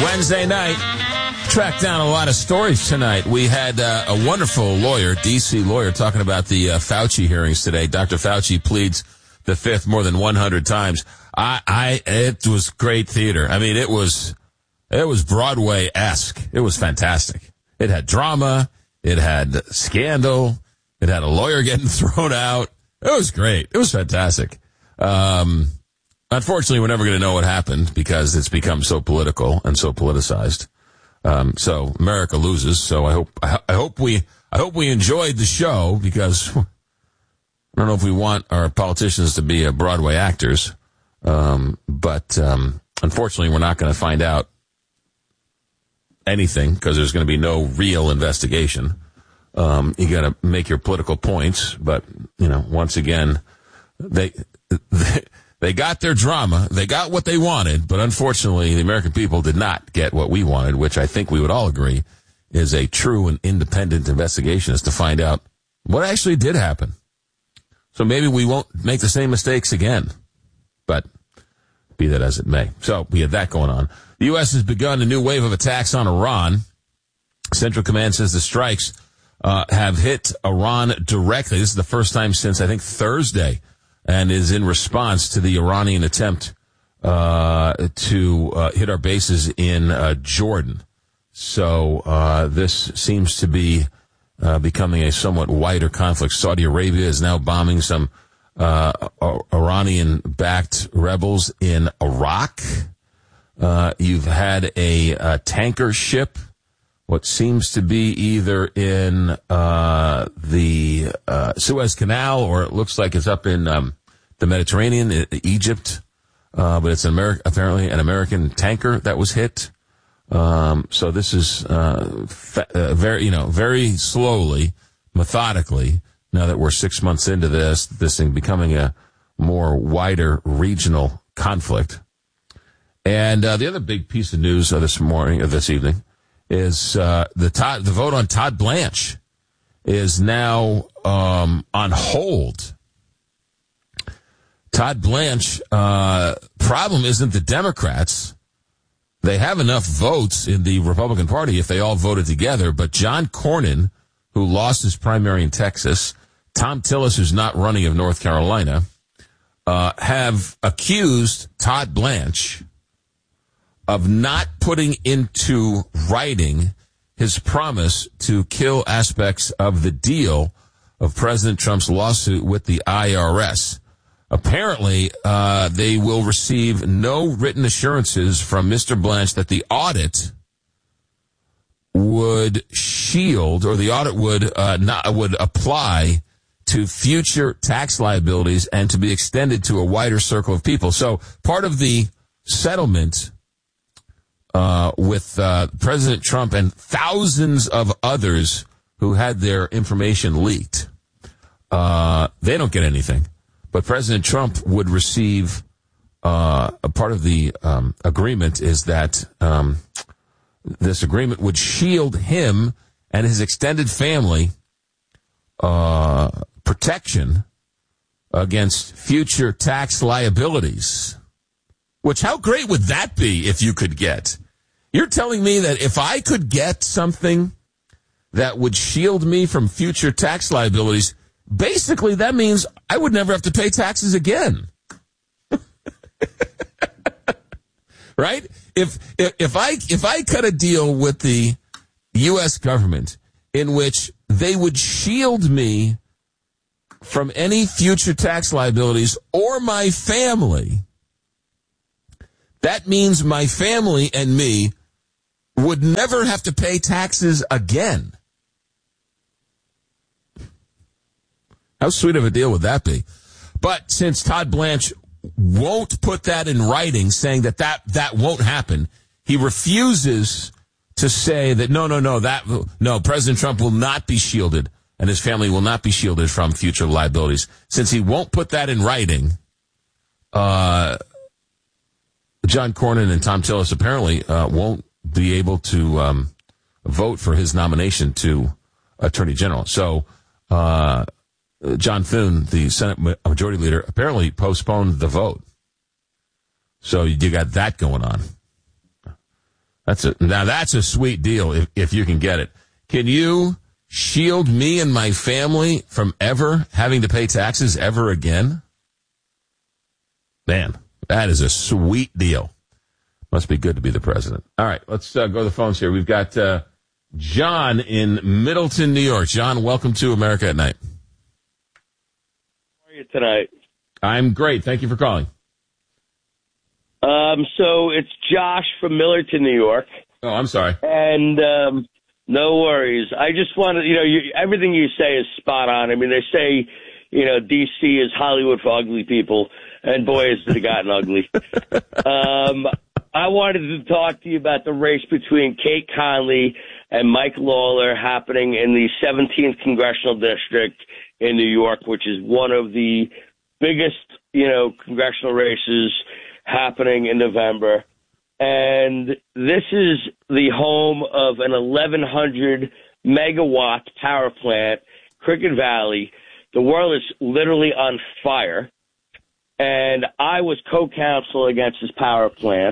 Wednesday night. Tracked down a lot of stories tonight. We had a wonderful lawyer, D.C. lawyer, talking about the Fauci hearings today. Dr. Fauci pleads the fifth more than 100 times. It was great theater. I mean, it was Broadway-esque. It was fantastic. It had drama. It had scandal. It had a lawyer getting thrown out. It was great. It was fantastic. Unfortunately, we're never going to know what happened because it's become so political and so politicized. So America loses. So I hope we enjoyed the show, because I don't know if we want our politicians to be Broadway actors. But unfortunately, we're not going to find out anything because there's going to be no real investigation. You got to make your political points, but once again, they got their drama. They got what they wanted, but unfortunately, the American people did not get what we wanted, which I think we would all agree is a true and independent investigation, is to find out what actually did happen. So maybe we won't make the same mistakes again, but be that as it may. So we had that going on. The U.S. has begun a new wave of attacks on Iran. Central Command says the strikes have hit Iran directly. This is the first time since, I think, Thursday, and is in response to the Iranian attempt to hit our bases in Jordan. So this seems to be becoming a somewhat wider conflict. Saudi Arabia is now bombing some Iranian-backed rebels in Iraq. You've had a tanker ship, what seems to be either in the Suez Canal, or it looks like it's up in the Mediterranean, Egypt. But it's apparently an American tanker that was hit. So this is very slowly, methodically, now that we're 6 months into this thing becoming a more wider regional conflict. And the other big piece of news this evening, is the vote on Todd Blanche is now on hold. Todd Blanche, problem isn't the Democrats. They have enough votes in the Republican Party if they all voted together, but John Cornyn, who lost his primary in Texas, Tom Tillis, who's not running, of North Carolina, have accused Todd Blanche of not putting into writing his promise to kill aspects of the deal of President Trump's lawsuit with the IRS. Apparently, they will receive no written assurances from Mr. Blanche that the audit would shield, or the audit would apply to future tax liabilities and to be extended to a wider circle of people. So part of the settlement with President Trump and thousands of others who had their information leaked, they don't get anything. But President Trump would receive a part of the agreement is that this agreement would shield him and his extended family protection against future tax liabilities. Which, how great would that be if you could get? You're telling me that if I could get something that would shield me from future tax liabilities, basically that means I would never have to pay taxes again. Right? If I cut a deal with the U.S. government in which they would shield me from any future tax liabilities or my family, that means my family and me would never have to pay taxes again. How sweet of a deal would that be? But since Todd Blanche won't put that in writing, saying that won't happen, he refuses to say that no, President Trump will not be shielded and his family will not be shielded from future liabilities. Since he won't put that in writing, John Cornyn and Tom Tillis apparently won't be able to vote for his nomination to Attorney General. So John Thune, the Senate Majority Leader, apparently postponed the vote. So you got that going on. Now that's a sweet deal if you can get it. Can you shield me and my family from ever having to pay taxes ever again? Man, that is a sweet deal. Must be good to be the president. All right, let's go to the phones here. We've got John in Middleton, New York. John, welcome to America at Night. How are you tonight? I'm great. Thank you for calling. So it's Josh from Millerton, New York. Oh, I'm sorry. And no worries. I just wanted, everything you say is spot on. I mean, they say, D.C. is Hollywood for ugly people, and boy, has it gotten ugly. I wanted to talk to you about the race between Kate Conley and Mike Lawler happening in the 17th Congressional District in New York, which is one of the biggest, congressional races happening in November. And this is the home of an 1,100 megawatt power plant, Cricket Valley. The world is literally on fire. And I was co-counsel against this power plant.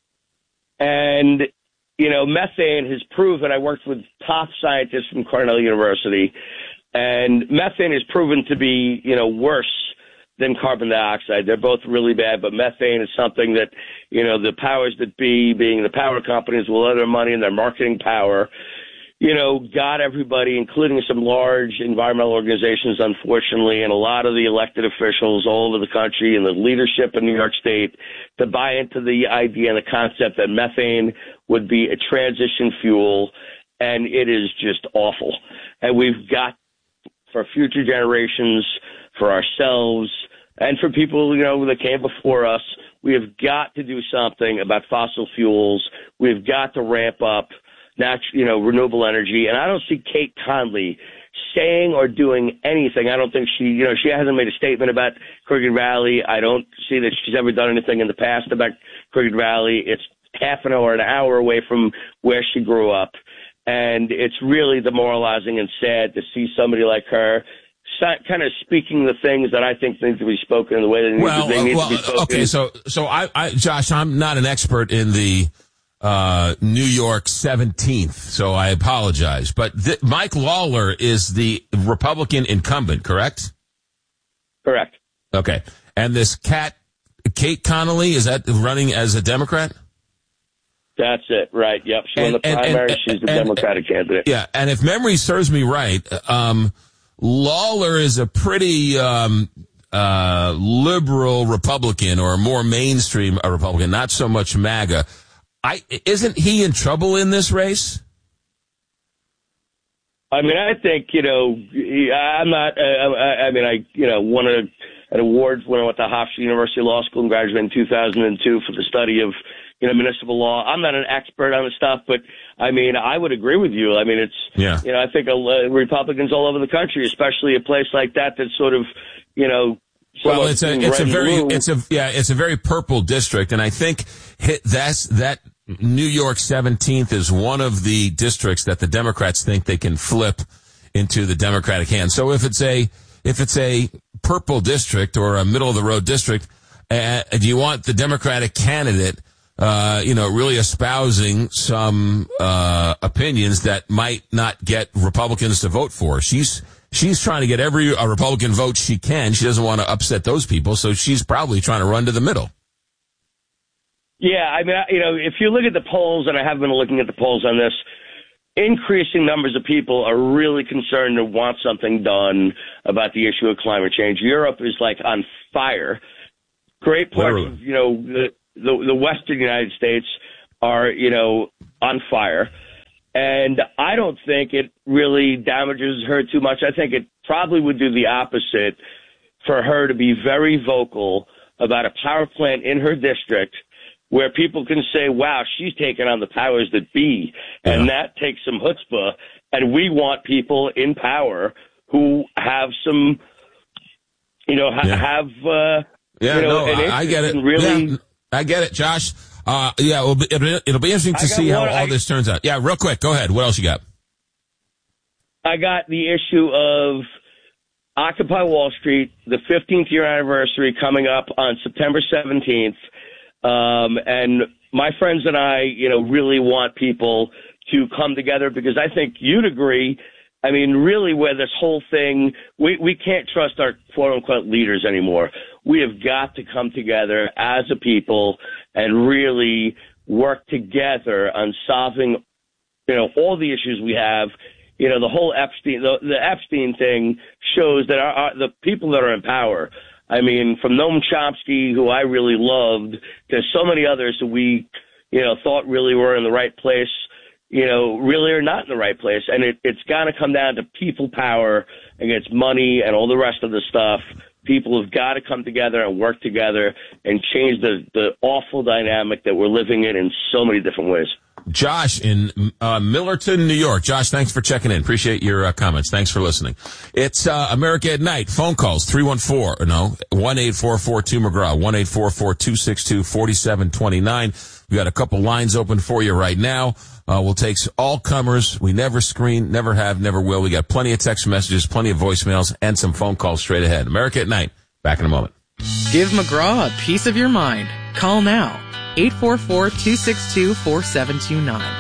And, methane has proven, I worked with top scientists from Cornell University, and methane has proven to be, worse than carbon dioxide. They're both really bad, but methane is something that, the powers that be, being the power companies with all their money and their marketing power, got everybody, including some large environmental organizations, unfortunately, and a lot of the elected officials all over the country and the leadership in New York State to buy into the idea and the concept that methane would be a transition fuel, and it is just awful. And we've got, for future generations, for ourselves, and for people, that came before us, we have got to do something about fossil fuels. We've got to ramp up renewable energy. And I don't see Kate Conley saying or doing anything. I don't think she hasn't made a statement about Cricket Valley. I don't see that she's ever done anything in the past about Cricket Valley. It's half an hour away from where she grew up. And it's really demoralizing and sad to see somebody like her kind of speaking the things that I think need to be spoken in the way that they need to be spoken. Okay, so Josh, I'm not an expert in the New York 17th, so I apologize. But Mike Lawler is the Republican incumbent, correct? Correct. Okay. And this Kate Conley, is that running as a Democrat? That's it, right. Yep. She won the primary. She's the Democratic candidate. Yeah, and if memory serves me right, Lawler is a pretty liberal Republican, or a more mainstream Republican, not so much MAGA. Isn't he in trouble in this race? I mean, I think, I'm not, I won an award when I went to Hofstra University Law School and graduated in 2002 for the study of, municipal law. I'm not an expert on the stuff, but I mean, I would agree with you. I mean, I think Republicans all over the country, especially a place like that, that's sort of, well, it's a very purple district, and I think that New York 17th is one of the districts that the Democrats think they can flip into the Democratic hand. So if it's a purple district or a middle of the road district, do you want the Democratic candidate really espousing some opinions that might not get Republicans to vote for? She's trying to get every Republican vote she can. She doesn't want to upset those people, so she's probably trying to run to the middle. Yeah, I mean, if you look at the polls, and I have been looking at the polls on this, increasing numbers of people are really concerned and want something done about the issue of climate change. Europe is like on fire. Great parts of, the Western United States are, on fire. And I don't think it really damages her too much. I think it probably would do the opposite for her to be very vocal about a power plant in her district where people can say, wow, she's taking on the powers that be. And that takes some chutzpah. And we want people in power who have some, I get it. Really, I get it, Josh. It'll be interesting to see how all this turns out. Yeah, real quick. Go ahead. What else you got? I got the issue of Occupy Wall Street, the 15th year anniversary coming up on September 17th. And my friends and I, really want people to come together because I think you'd agree. I mean, really, where this whole thing, we can't trust our quote-unquote leaders anymore. We have got to come together as a people and really work together on solving, all the issues we have. The whole Epstein, the Epstein thing shows that the people that are in power, I mean, from Noam Chomsky, who I really loved, to so many others who we, thought really were in the right place, really are not in the right place. And it's got to come down to people power against money and all the rest of the stuff. People have got to come together and work together and change the awful dynamic that we're living in so many different ways. Josh in Millerton, New York. Josh, thanks for checking in. Appreciate your comments. Thanks for listening. It's America at Night. Phone calls 1-844-2-McGraw, 1-844-262-4729. We got a couple lines open for you right now. We'll take all comers. We never screen, never have, never will. We got plenty of text messages, plenty of voicemails, and some phone calls straight ahead. America at Night. Back in a moment. Give McGraw a piece of your mind. Call now. 844-262-4729.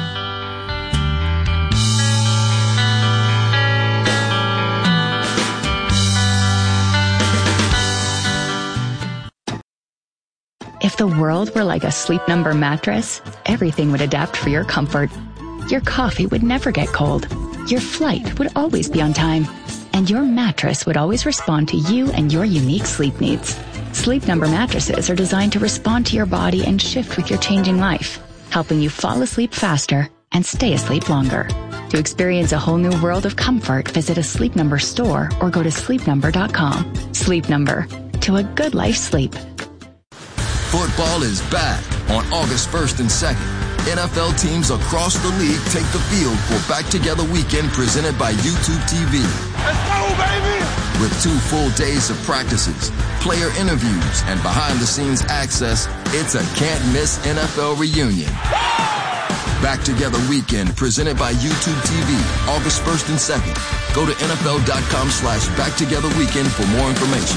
If the world were like a Sleep Number mattress, everything would adapt for your comfort. Your coffee would never get cold. Your flight would always be on time. And your mattress would always respond to you and your unique sleep needs. Sleep Number mattresses are designed to respond to your body and shift with your changing life, helping you fall asleep faster and stay asleep longer. To experience a whole new world of comfort, visit a Sleep Number store or go to sleepnumber.com. Sleep Number. To a good life sleep. Football is back on August 1st and 2nd. NFL teams across the league take the field for Back Together Weekend presented by YouTube TV. Let's go, baby! With 2 full days of practices, player interviews, and behind-the-scenes access, it's a can't-miss NFL reunion. Back Together Weekend presented by YouTube TV, August 1st and 2nd. Go to NFL.com/BackTogetherWeekend for more information.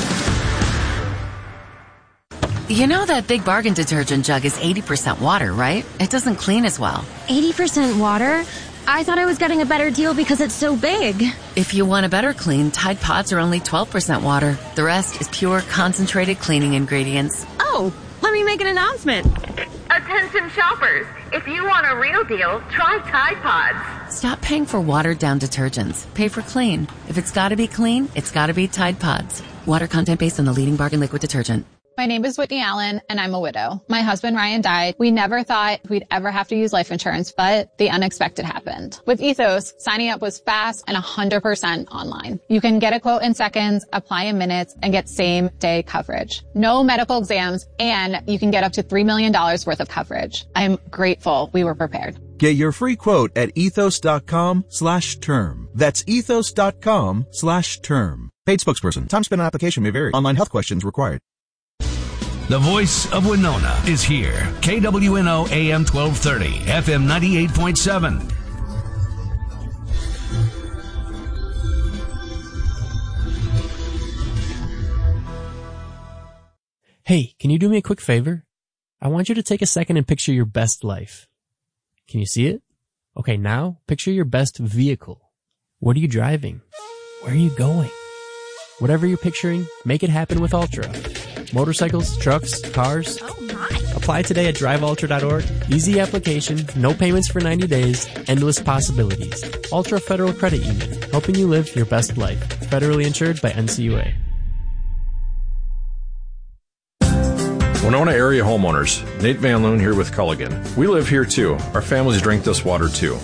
You know that Big Bargain detergent jug is 80% water, right? It doesn't clean as well. 80% water? I thought I was getting a better deal because it's so big. If you want a better clean, Tide Pods are only 12% water. The rest is pure, concentrated cleaning ingredients. Oh, let me make an announcement. Attention shoppers, if you want a real deal, try Tide Pods. Stop paying for watered-down detergents. Pay for clean. If it's gotta be clean, it's gotta be Tide Pods. Water content based on the leading bargain liquid detergent. My name is Whitney Allen, and I'm a widow. My husband, Ryan, died. We never thought we'd ever have to use life insurance, but the unexpected happened. With Ethos, signing up was fast and 100% online. You can get a quote in seconds, apply in minutes, and get same-day coverage. No medical exams, and you can get up to $3 million worth of coverage. I'm grateful we were prepared. Get your free quote at ethos.com/term. That's ethos.com/term. Paid spokesperson. Time spent on application may vary. Online health questions required. The voice of Winona is here. KWNO AM 1230, FM 98.7. Hey, can you do me a quick favor? I want you to take a second and picture your best life. Can you see it? Okay, now picture your best vehicle. What are you driving? Where are you going? Whatever you're picturing, make it happen with Ultra. Motorcycles, trucks, cars. Oh my. Apply today at driveultra.org. Easy application, no payments for 90 days, endless possibilities. Ultra Federal Credit Union, helping you live your best life. Federally insured by NCUA. Winona area homeowners, Nate Van Loon here with Culligan. We live here too. Our families drink this water too.